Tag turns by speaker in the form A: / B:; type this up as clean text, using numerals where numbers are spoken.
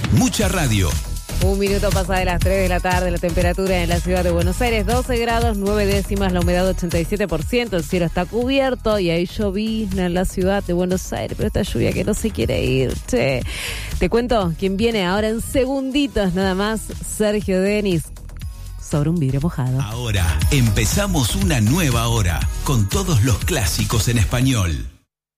A: Mucha radio.
B: 1 minuto pasa de las 3 de la tarde, la temperatura en la ciudad de Buenos Aires, 12 grados, 9 décimas, la humedad 87%, el cielo está cubierto y hay llovizna en la ciudad de Buenos Aires, pero esta lluvia que no se quiere ir, che. Te cuento quién viene ahora en segunditos, nada más, Sergio Denis, sobre un vidrio mojado.
A: Ahora empezamos una nueva hora con todos los clásicos en español.